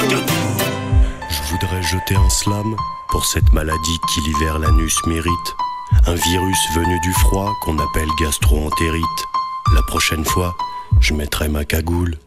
Je voudrais jeter un slam pour cette maladie qui l'hiver l'anus mérite. Un virus venu du froid qu'on appelle gastro-entérite. La prochaine fois, je mettrai ma cagoule.